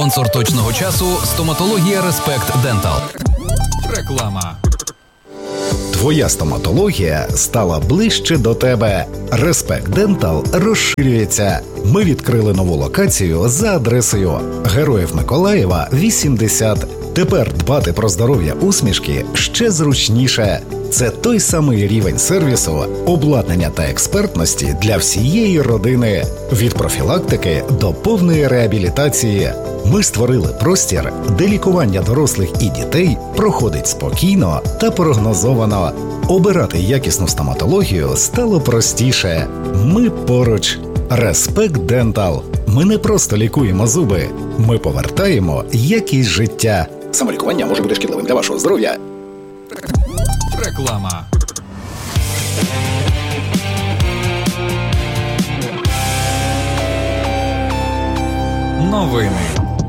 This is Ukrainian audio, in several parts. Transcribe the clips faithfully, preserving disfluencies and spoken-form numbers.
Спонсор точного часу – стоматологія Респект Дентал. Реклама. Твоя стоматологія стала ближче до тебе. Респект Дентал розширюється. Ми відкрили нову локацію за адресою Героїв Миколаєва, вісімдесят. Тепер дбати про здоров'я усмішки ще зручніше. Це той самий рівень сервісу, обладнання та експертності для всієї родини. Від профілактики до повної реабілітації. Ми створили простір, де лікування дорослих і дітей проходить спокійно та прогнозовано. Обирати якісну стоматологію стало простіше. Ми поруч. Респект Дентал. Ми не просто лікуємо зуби. Ми повертаємо якість життя. Самолікування може бути шкідливим для вашого здоров'я. Реклама. Новини.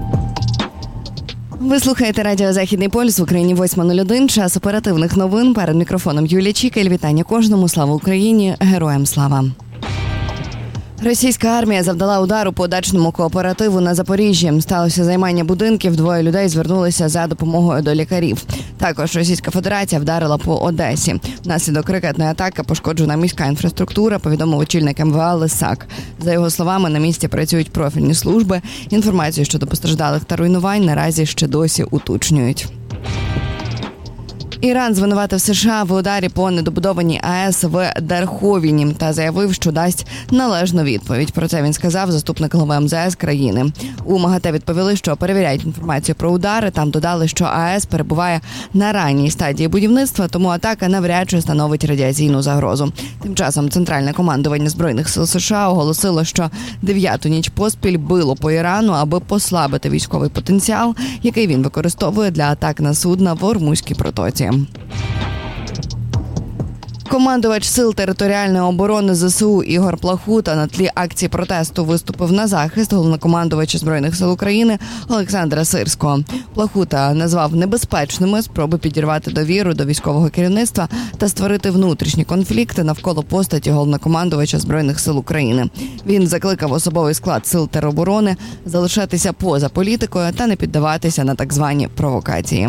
Ви слухаєте радіо «Західний полюс», в Україні восьма нуль один, час оперативних новин. Перед мікрофоном Юлія Чікель. Вітання кожному. Слава Україні! Героям слава! Російська армія завдала удару по дачному кооперативу на Запоріжжі. Сталося займання будинків, двоє людей звернулися за допомогою до лікарів. Також Російська Федерація вдарила по Одесі. Внаслідок ракетної атаки пошкоджена міська інфраструктура, повідомив очільник ем ве а Лисак. За його словами, на місці працюють профільні служби. Інформацію щодо постраждалих та руйнувань наразі ще досі уточнюють. Іран звинуватив США в ударі по недобудованій АЕС в Дарховіні та заявив, що дасть належну відповідь. Про це він сказав заступник голови ем зет ес країни. У МАГАТЕ відповіли, що перевіряють інформацію про удари. Там додали, що АЕС перебуває на ранній стадії будівництва, тому атака навряд чи становить радіаційну загрозу. Тим часом Центральне командування Збройних сил США оголосило, що дев'яту ніч поспіль било по Ірану, аби послабити військовий потенціал, який він використовує для атак на судна в Ормузькій протоці. Командувач Сил територіальної оборони зе се у Ігор Плахута на тлі акції протесту виступив на захист головнокомандувача Збройних сил України Олександра Сирського. Плахута назвав небезпечними спроби підірвати довіру до військового керівництва та створити внутрішні конфлікти навколо постаті головнокомандувача Збройних сил України. Він закликав особовий склад Сил тероборони залишатися поза політикою та не піддаватися на так звані провокації.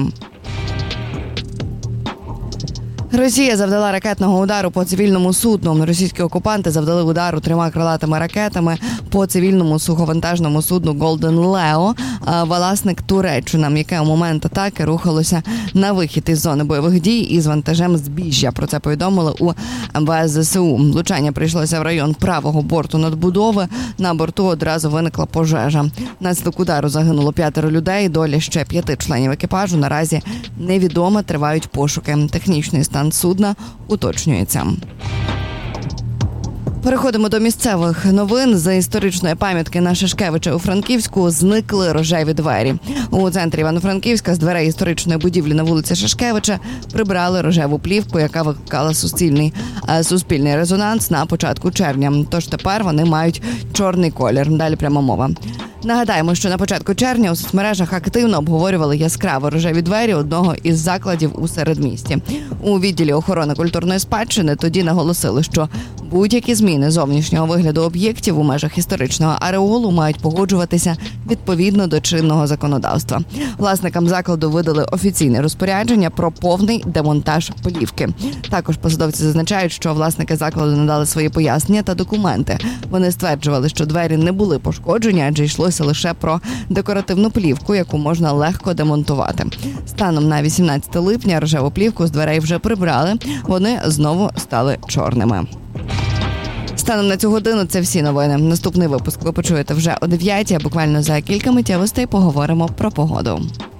Росія завдала ракетного удару по цивільному судну. Російські окупанти завдали удару трьома крилатими ракетами по цивільному суховантажному судну «Голден Лео», власник Туреччина, яке у момент атаки рухалося на вихід із зони бойових дій із вантажем збіжжя. Про це повідомили у ем ве ес зе се у. Влучання прийшлося в район правого борту надбудови. На борту одразу виникла пожежа. Внаслідок удару загинуло п'ятеро людей. Доля ще п'яти членів екіпажу наразі невідома, тривають пошуки. Технічний стан судна уточнюється. Переходимо до місцевих новин. За історичної пам'ятки на Шашкевича у Франківську зникли рожеві двері. У центрі Івано-Франківська з дверей історичної будівлі на вулиці Шашкевича прибрали рожеву плівку, яка викликала суспільний, суспільний резонанс на початку червня. Тож тепер вони мають чорний колір. Далі пряма мова. Нагадаємо, що на початку червня у соцмережах активно обговорювали яскраво рожеві двері одного із закладів у середмісті. У відділі охорони культурної спадщини тоді наголосили, що будь-які зміни зовнішнього вигляду об'єктів у межах історичного ареолу мають погоджуватися відповідно до чинного законодавства. Власникам закладу видали офіційне розпорядження про повний демонтаж плівки. Також посадовці зазначають, що власники закладу надали свої пояснення та документи. Вони стверджували, що двері не були пошкоджені, адже йшлося лише про декоративну плівку, яку можна легко демонтувати. Станом на вісімнадцяте липня рожеву плівку з дверей вже прибрали, вони знову стали чорними. Станом на цю годину це всі новини. Наступний випуск ви почуєте вже о дев'ятій, а буквально за кілька миттєвостей поговоримо про погоду.